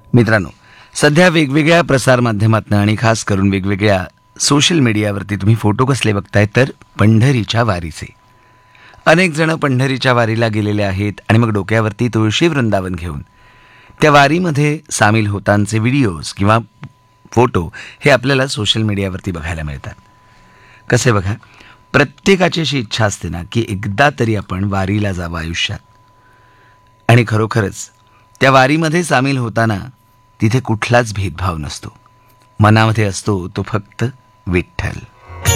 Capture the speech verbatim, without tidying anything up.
मित्रांनो, सध्या वेगवेगळ्या प्रसारमाध्यमातून आणि खास करून वेगवेगळ्या सोशल मीडियावरती तुम्ही फोटो कसले बघताय तर पंढरीच्या वारीचे. अनेक जण पंढरीच्या वारीला गेलेले आहेत आणि मग डोक्यावरती तुळशी वृंदावन घेऊन त्या वारीमध्ये सामील होतांचे व्हिडिओज किंवा फोटो हे आपल्याला सोशल मीडियावरती बघायला मिळतात. कसे बघा, प्रत्येकाची अशी इच्छा असते ना की एकदा तरी आपण वारीला जावं आयुष्यात. आणि खरोखरच त्या वारीमध्ये सामील होताना तिथे कुठलाच भेदभाव नसतो. मनामध्ये असतो तो फक्त विठ्ठल.